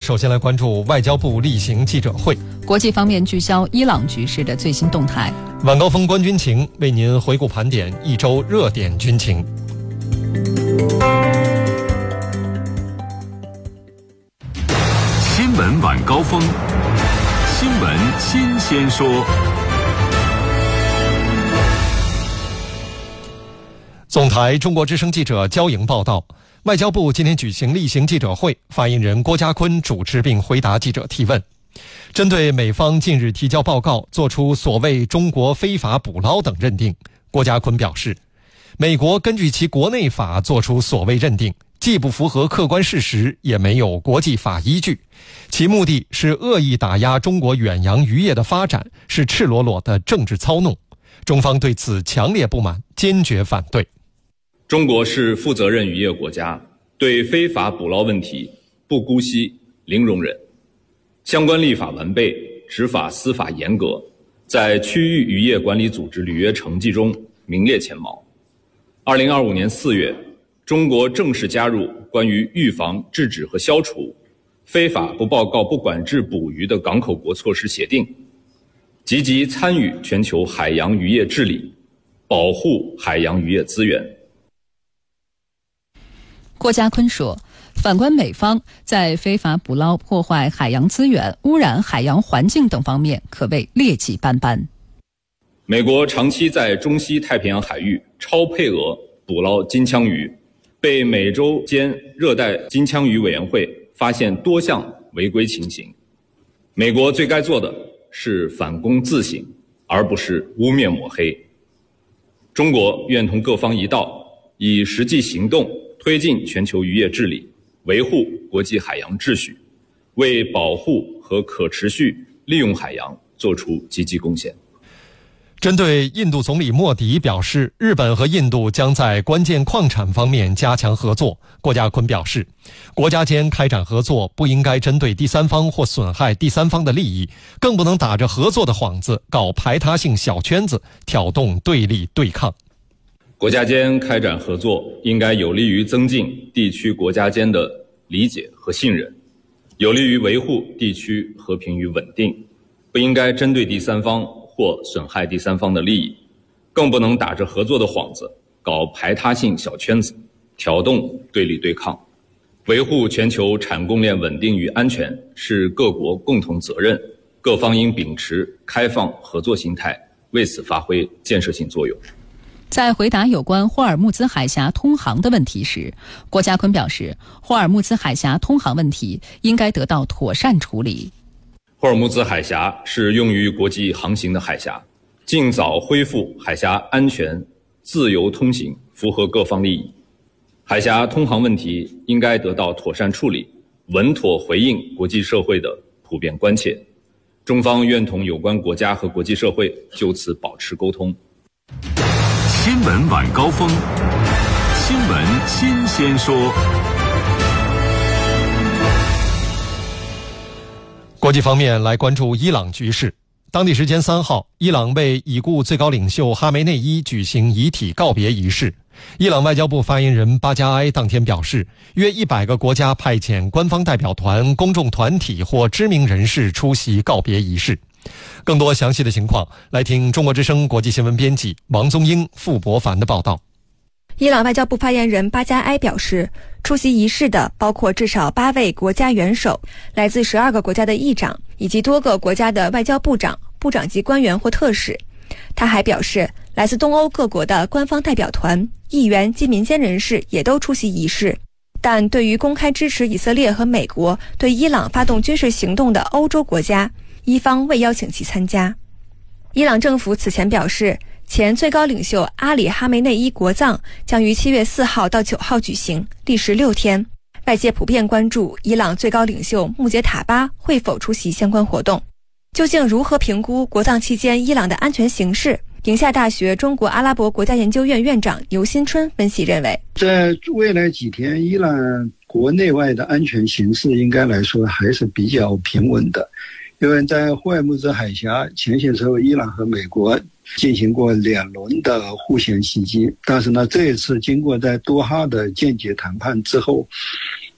首先来关注外交部例行记者会。 国际方面聚焦伊朗局势的最新动态。 晚高峰观军情，为您回顾盘点一周热点军情。 新闻晚高峰，新闻新鲜说。 总台中国之声记者焦莹报道，外交部今天举行例行记者会，发言人郭家坤主持并回答记者提问。针对美方近日提交报告作出所谓中国非法捕捞等认定，郭家坤表示，美国根据其国内法作出所谓认定，既不符合客观事实，也没有国际法依据，其目的是恶意打压中国远洋渔业的发展，是赤裸裸的政治操弄。中方对此强烈不满，坚决反对。 中国是负责任渔业国家，对非法捕捞问题不姑息、零容忍，相关立法完备，执法司法严格，在区域渔业管理组织履约成绩中名列前茅。2025年4月，中国正式加入关于预防、制止和消除非法不报告、不管制捕鱼的港口国措施协定，积极参与全球海洋渔业治理，保护海洋渔业资源。 郭家坤说，反观美方在非法捕捞、破坏海洋资源、污染海洋环境等方面可谓劣迹斑斑。 美国长期在中西太平洋海域超配额捕捞金枪鱼，被美洲间热带金枪鱼委员会发现多项违规情形。美国最该做的是反躬自省，而不是污蔑抹黑。中国愿同各方一道，以实际行动推进全球渔业治理，维护国际海洋秩序，为保护和可持续利用海洋做出积极贡献。 针对印度总理莫迪表示，日本和印度将在关键矿产方面加强合作，郭家坤表示，国家间开展合作不应该针对第三方或损害第三方的利益，更不能打着合作的幌子搞排他性小圈子，挑动对立对抗。 国家间开展合作应该有利于增进地区国家间的理解和信任，有利于维护地区和平与稳定，不应该针对第三方或损害第三方的利益，更不能打着合作的幌子搞排他性小圈子，挑动对立对抗。维护全球产供链稳定与安全是各国共同责任，各方应秉持开放合作心态，为此发挥建设性作用。 在回答有关霍尔木兹海峡通航的问题时，郭家坤表示，霍尔木兹海峡通航问题应该得到妥善处理。 霍尔木兹海峡是用于国际航行的海峡，尽早恢复海峡安全、自由通行，符合各方利益。海峡通航问题应该得到妥善处理，稳妥回应国际社会的普遍关切。中方愿同有关国家和国际社会就此保持沟通。 新闻晚高峰，新闻新鲜说。 国际方面来关注伊朗局势。当地时间3号，伊朗为已故最高领袖哈梅内伊举行遗体告别仪式。伊朗外交部发言人巴加埃当天表示，约100个国家派遣官方代表团、公众团体或知名人士出席告别仪式。更多详细的情况，来听中国之声国际新闻编辑王宗英、傅博凡的报道。 伊朗外交部发言人巴加埃表示，出席仪式的包括至少8位国家元首、来自12个国家的议长，以及多个国家的外交部长、部长级官员或特使。他还表示，来自东欧各国的官方代表团、议员及民间人士也都出席仪式。但对于公开支持以色列和美国对伊朗发动军事行动的欧洲国家，伊方未邀请其参加。伊朗政府此前表示，前最高领袖阿里·哈梅内伊国葬将于7月4号到9号举行，历时6天。外界普遍关注伊朗最高领袖穆杰塔巴会否出席相关活动。究竟如何评估国葬期间伊朗的安全形势？宁夏大学中国阿拉伯国家研究院院长牛新春分析认为， 在未来几天，伊朗国内外的安全形势应该来说还是比较平稳的。因为在霍尔木兹海峡前些时候，伊朗和美国进行过2轮的互相袭击，但是呢，这一次经过在多哈的间接谈判之后，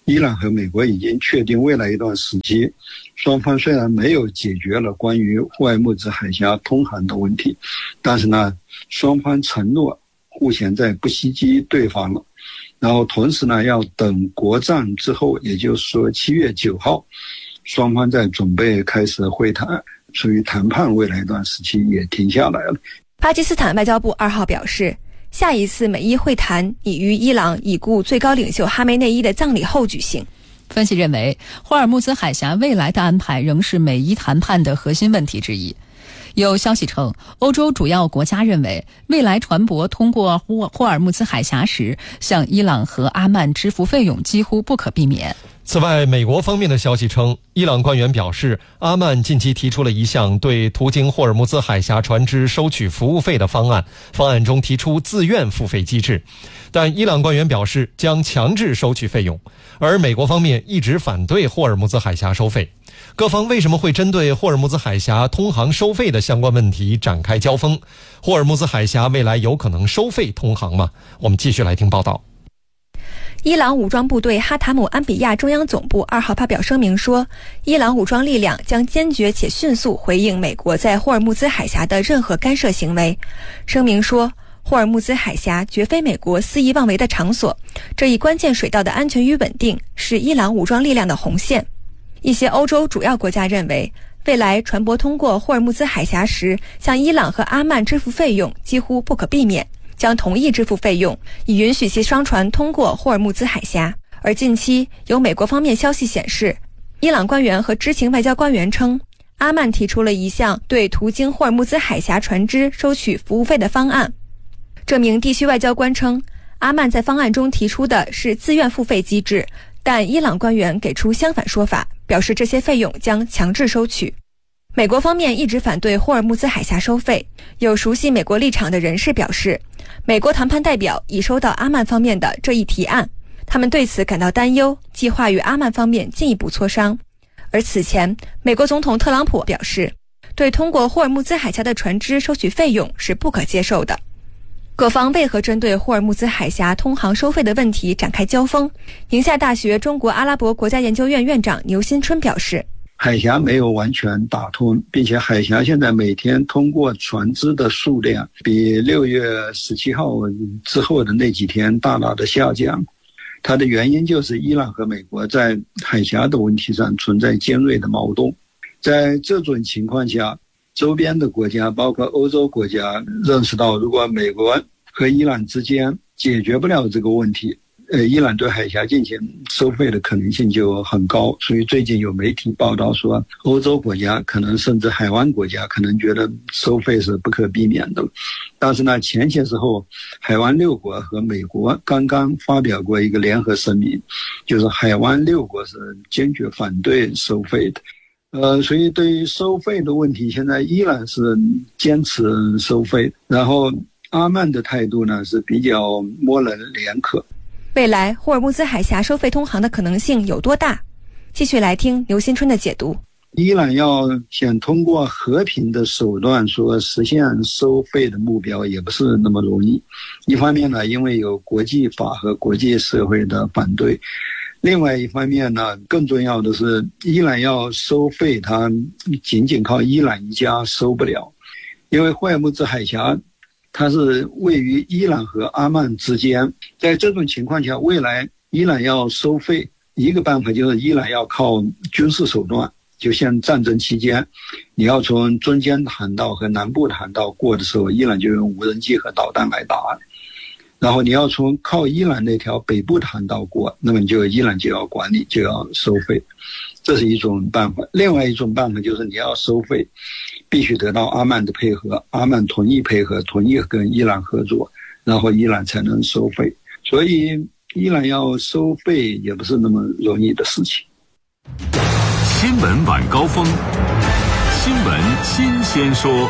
伊朗和美国已经确定未来一段时期，双方虽然没有解决了关于霍尔木兹海峡通航的问题，但是呢，双方承诺互相在不袭击对方了。然后同时呢，要等国葬之后，也就是说7月9号，双方在准备开始会谈，属于谈判未来一段时期也停下来了。 巴基斯坦外交部2号表示，下一次美伊会谈拟于伊朗已故最高领袖哈梅内伊的葬礼后举行。 分析认为，霍尔木兹海峡未来的安排仍是美伊谈判的核心问题之一。有消息称，欧洲主要国家认为，未来船舶通过霍尔木兹海峡时，向伊朗和阿曼支付费用几乎不可避免。 此外，美国方面的消息称，伊朗官员表示，阿曼近期提出了一项对途经霍尔木兹海峡船只收取服务费的方案，方案中提出自愿付费机制，但伊朗官员表示将强制收取费用，而美国方面一直反对霍尔木兹海峡收费。各方为什么会针对霍尔木兹海峡通航收费的相关问题展开交锋？霍尔木兹海峡未来有可能收费通航吗？我们继续来听报道。 伊朗武装部队哈塔姆安比亚中央总部2号发表声明说，伊朗武装力量将坚决且迅速回应美国在霍尔木兹海峡的任何干涉行为。声明说，霍尔木兹海峡绝非美国肆意妄为的场所，这一关键水道的安全与稳定是伊朗武装力量的红线。一些欧洲主要国家认为，未来船舶通过霍尔木兹海峡时，向伊朗和阿曼支付费用几乎不可避免，将同意支付费用，以允许其商船通过霍尔木兹海峡。而近期有美国方面消息显示，伊朗官员和知情外交官员称，阿曼提出了一项对途经霍尔木兹海峡船只收取服务费的方案。这名地区外交官称，阿曼在方案中提出的是自愿付费机制，但伊朗官员给出相反说法，表示这些费用将强制收取。美国方面一直反对霍尔木兹海峡收费，有熟悉美国立场的人士表示，美国谈判代表已收到阿曼方面的这一提案，他们对此感到担忧，计划与阿曼方面进一步磋商。而此前，美国总统特朗普表示，对通过霍尔木兹海峡的船只收取费用是不可接受的。各方为何针对霍尔木兹海峡通航收费的问题展开交锋？宁夏大学中国阿拉伯国家研究院院长牛新春表示， 海峡没有完全打通，并且海峡现在每天通过船只的数量比6月17号之后的那几天大大的下降。它的原因就是伊朗和美国在海峡的问题上存在尖锐的矛盾。在这种情况下，周边的国家包括欧洲国家认识到，如果美国和伊朗之间解决不了这个问题，伊朗对海峡进行收费的可能性就很高。所以最近有媒体报道说，欧洲国家可能甚至海湾国家可能觉得收费是不可避免的。但是呢，前些时候海湾6国和美国刚刚发表过一个联合声明，就是海湾6国是坚决反对收费的。所以对于收费的问题，现在伊朗是坚持收费，然后阿曼的态度呢是比较模棱两可。 未来霍尔木兹海峡收费通航的可能性有多大？继续来听牛新春的解读。 伊朗要想通过和平的手段说实现收费的目标也不是那么容易。一方面呢，因为有国际法和国际社会的反对，另外一方面呢，更重要的是伊朗要收费，它仅仅靠伊朗一家收不了。因为霍尔木兹海峡它是位于伊朗和阿曼之间，在这种情况下，未来伊朗要收费，一个办法就是伊朗要靠军事手段，就像战争期间，你要从中间航道和南部的航道过的时候，伊朗就用无人机和导弹来打。然后你要从靠伊朗那条北部的航道过，那么伊朗就要管理，就要收费，这是一种办法。另外一种办法就是你要收费，必须得到阿曼的配合，阿曼同意配合，同意跟伊朗合作，然后伊朗才能收费。所以伊朗要收费也不是那么容易的事情。 新闻晚高峰，新闻新鲜说。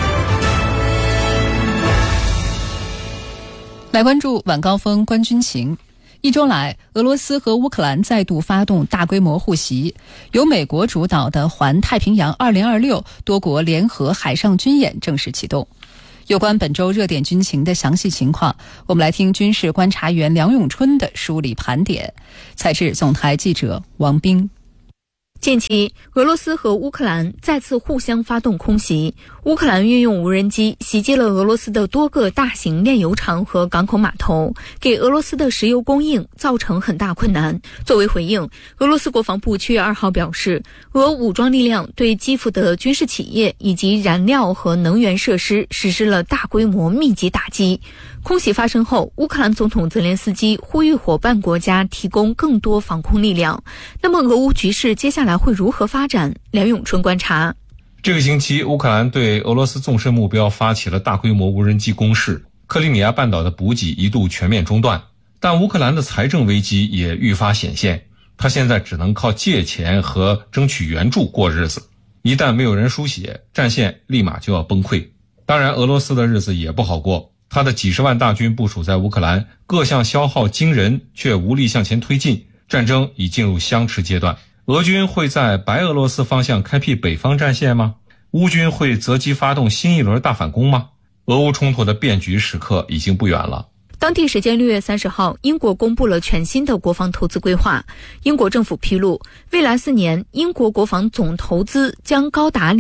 来关注晚高峰观军情。一周来，俄罗斯和乌克兰再度发动大规模互袭，由美国主导的环太平洋2026多国联合海上军演正式启动。 有关本周热点军情的详细情况，我们来听军事观察员梁永春的梳理盘点。采制总台记者王斌。 近期，俄罗斯和乌克兰再次互相发动空袭。乌克兰运用无人机袭击了俄罗斯的多个大型炼油厂和港口码头，给俄罗斯的石油供应造成很大困难。作为回应，俄罗斯国防部7月2号表示，俄武装力量对基辅的军事企业以及燃料和能源设施实施了大规模密集打击。空袭发生后，乌克兰总统泽连斯基呼吁伙伴国家提供更多防空力量。那么，俄乌局势接下来会如何发展？梁永春观察。 这个星期，乌克兰对俄罗斯纵深目标发起了大规模无人机攻势，克里米亚半岛的补给一度全面中断。但乌克兰的财政危机也愈发显现，他现在只能靠借钱和争取援助过日子。一旦没有人输血，战线立马就要崩溃。当然，俄罗斯的日子也不好过。他的几十万大军部署在乌克兰，各项消耗惊人，却无力向前推进，战争已进入相持阶段。俄军会在白俄罗斯方向开辟北方战线吗？乌军会择机发动新一轮大反攻吗？俄乌冲突的变局时刻已经不远了。 当地时间6月30号，英国公布了全新的国防投资规划。英国政府披露，未来4年，英国国防总投资将高达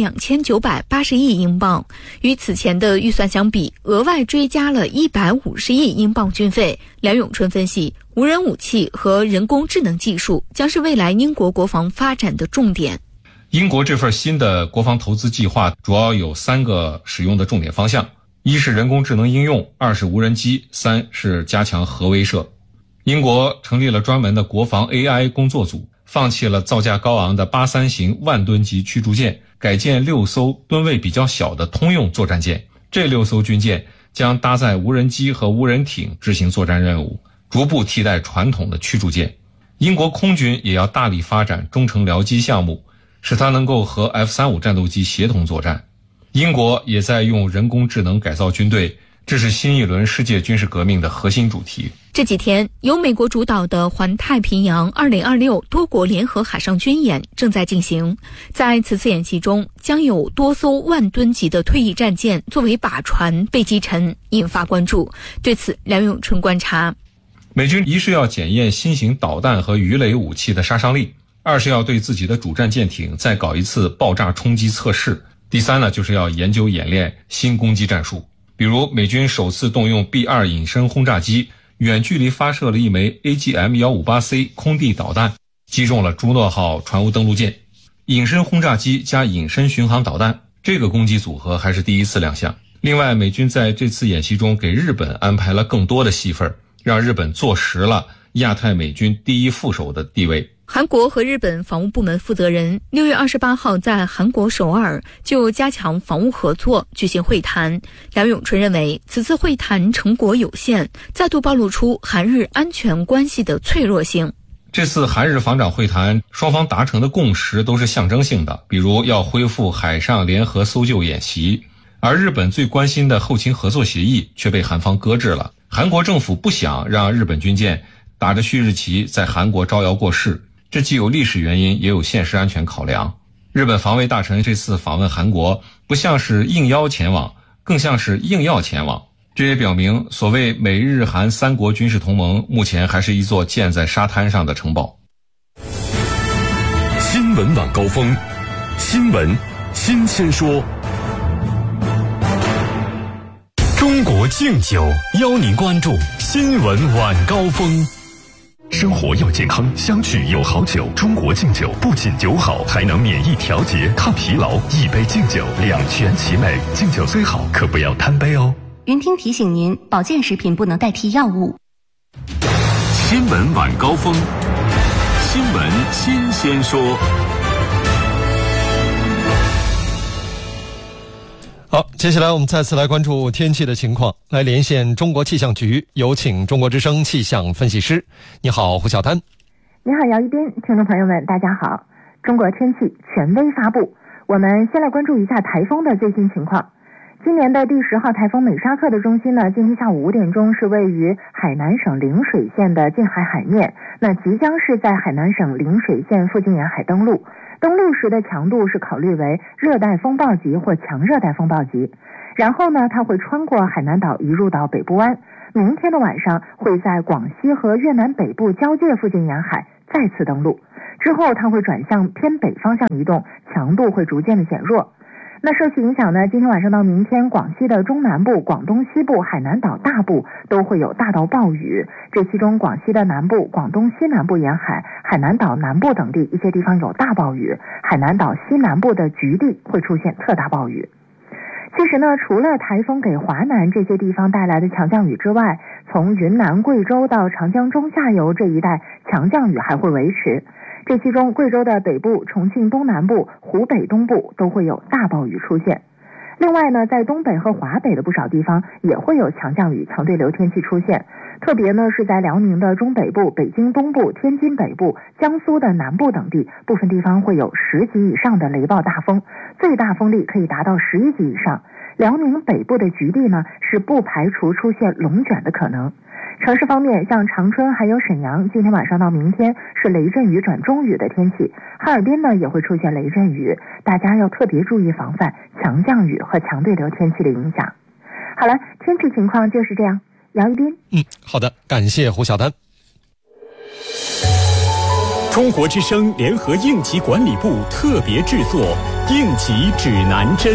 2980亿英镑，与此前的预算相比，额外追加了150亿英镑军费。梁永春分析，无人武器和人工智能技术将是未来英国国防发展的重点。 英国这份新的国防投资计划主要有3个使用的重点方向。一是人工智能应用，2是无人机，3是加强核威慑。英国成立了专门的国防 AI 工作组，放弃了造价高昂的83型万吨级驱逐舰，改建6艘吨位比较小的通用作战舰。这6艘军舰将搭载无人机和无人艇执行作战任务，逐步替代传统的驱逐舰。英国空军也要大力发展中程僚机项目，使它能够和 F-35战斗机协同作战。英国也在用人工智能改造军队，这是新一轮世界军事革命的核心主题。 这几天，由美国主导的环太平洋2026多国联合海上军演正在进行。在此次演习中，将有多艘万吨级的退役战舰作为靶船被击沉，引发关注。对此，梁永春观察， 美军一是要检验新型导弹和鱼雷武器的杀伤力，2是要对自己的主战舰艇再搞一次爆炸冲击测试。第3呢，就是要研究演练新攻击战术，比如美军首次动用 B-2 隐身轰炸机，远距离发射了一枚 AGM-158C 空地导弹，击中了朱诺号船坞登陆舰。隐身轰炸机加隐身巡航导弹，这个攻击组合还是第一次亮相。另外，美军在这次演习中给日本安排了更多的戏份，让日本坐实了亚太美军第一副手的地位。 韩国和日本防务部门负责人6月28号在韩国首尔就加强防务合作举行会谈。梁永春认为，此次会谈成果有限，再度暴露出韩日安全关系的脆弱性。 这次韩日防长会谈，双方达成的共识都是象征性的，比如要恢复海上联合搜救演习，而日本最关心的后勤合作协议却被韩方搁置了。韩国政府不想让日本军舰打着旭日旗在韩国招摇过市，这既有历史原因，也有现实安全考量。日本防卫大臣这次访问韩国，不像是应邀前往，更像是硬要前往。这也表明，所谓美日韩3国军事同盟，目前还是一座建在沙滩上的城堡。 新闻晚高峰，新闻新鲜说。中国敬酒邀您关注新闻晚高峰。生活要健康，相聚有好酒。中国敬酒不仅酒好，还能免疫调节、抗疲劳。一杯敬酒，两全其美。敬酒最好，可不要贪杯哦。 云听提醒您，保健食品不能代替药物。 新闻晚高峰，新闻新鲜说。 好，接下来我们再次来关注天气的情况，来连线中国气象局，有请中国之声气象分析师。你好，胡晓丹。 你好，姚一斌，听众朋友们，大家好。中国天气权威发布，我们先来关注一下台风的最新情况。今年的第10号台风美沙克的中心呢，今天下午5点钟是位于海南省陵水县的近海海面，那即将是在海南省陵水县附近沿海登陆。登陆时的强度是考虑为热带风暴级或强热带风暴级。 然后呢，它会穿过海南岛移入到北部湾，明天的晚上会在广西和越南北部交界附近沿海再次登陆，之后它会转向偏北方向移动，强度会逐渐的减弱。那受其影响呢，今天晚上到明天，广西的中南部、广东西部、海南岛大部都会有大到暴雨，这其中广西的南部、广东西南部沿海、海南岛南部等地一些地方有大暴雨，海南岛西南部的局地会出现特大暴雨。其实呢，除了台风给华南这些地方带来的强降雨之外，从云南、贵州到长江中下游这一带，强降雨还会维持。这其中，贵州的北部、重庆东南部、湖北东部都会有大暴雨出现。另外呢，在东北和华北的不少地方也会有强降雨、强对流天气出现。特别呢是在辽宁的中北部、北京东部、天津北部、江苏的南部等地，部分地方会有10级以上的雷暴大风，最大风力可以达到11级以上。辽宁北部的局地呢，是不排除出现龙卷的可能。城市方面，像长春还有沈阳，今天晚上到明天是雷阵雨转中雨的天气，哈尔滨呢也会出现雷阵雨，大家要特别注意防范强降雨和强对流天气的影响。好了，天气情况就是这样。杨一斌， 好的，感谢胡晓丹。 中国之声联合应急管理部特别制作应急指南针。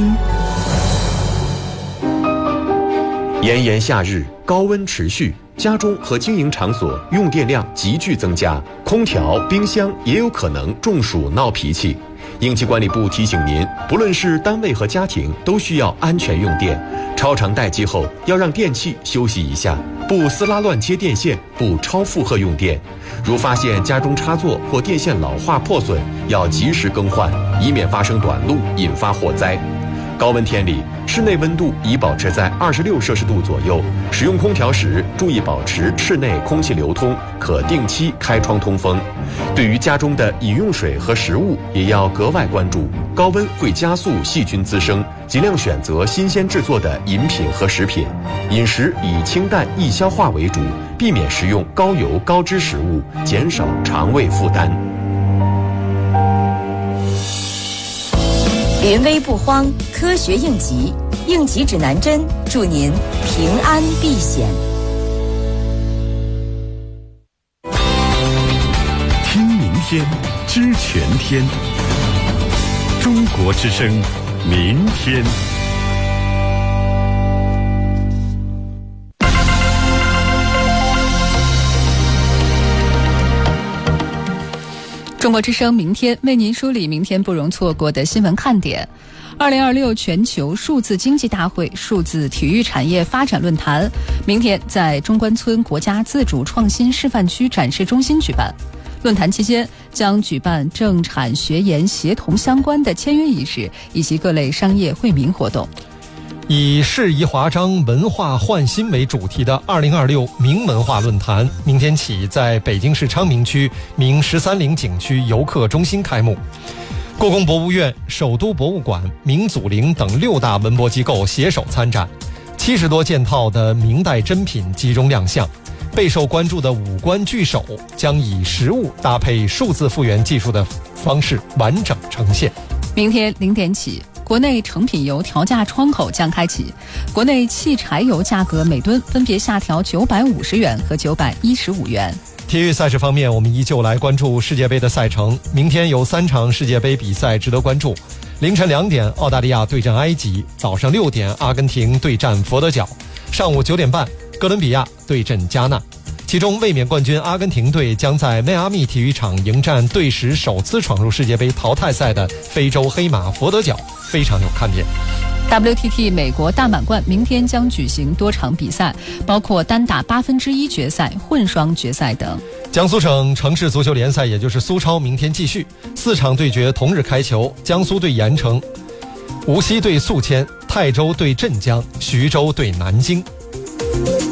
炎炎夏日，高温持续，家中和经营场所用电量急剧增加，空调、冰箱也有可能中暑闹脾气。应急管理部提醒您，不论是单位和家庭，都需要安全用电。超长待机后，要让电器休息一下，不撕拉乱接电线，不超负荷用电。如发现家中插座或电线老化破损，要及时更换，以免发生短路，引发火灾。高温天里，室内温度宜保持在26摄氏度左右。使用空调时，注意保持室内空气流通，可定期开窗通风。对于家中的饮用水和食物，也要格外关注。高温会加速细菌滋生，尽量选择新鲜制作的饮品和食品。饮食以清淡易消化为主，避免食用高油高脂食物，减少肠胃负担。 临危不慌，科学应急，应急指南针，祝您平安避险。 听明天，知全天。中国之声，明天。 中国之声明天为您梳理明天不容错过的新闻看点。2026全球数字经济大会数字体育产业发展论坛明天在中关村国家自主创新示范区展示中心举办。论坛期间将举办政产学研协同相关的签约仪式以及各类商业惠民活动。 以适宜华章文化焕新为主题的2026明文化论坛明天起在北京市昌明区明13陵景区游客中心开幕。故宫博物院、首都博物馆、明祖陵等6大文博机构携手参展，70多件套的明代珍品集中亮相。备受关注的五官巨手将以实物搭配数字复原技术的方式完整呈现。 明天0点起，国内成品油调价窗口将开启，国内汽柴油价格每吨分别下调950元和915元。 体育赛事方面，我们依旧来关注世界杯的赛程。明天有3场世界杯比赛值得关注。凌晨2点，澳大利亚对阵埃及；早上6点，阿根廷对战佛得角；上午9点半，哥伦比亚对阵加纳。其中卫冕冠军阿根廷队将在迈阿密体育场迎战队史首次闯入世界杯淘汰赛的非洲黑马佛得角，非常有看点。 WTT 美国大满贯明天将举行多场比赛，包括单打1/8决赛、混双决赛等。 江苏省城市足球联赛，也就是苏超，明天继续4场对决同日开球，江苏对盐城，无锡对宿迁，泰州对镇江，徐州对南京。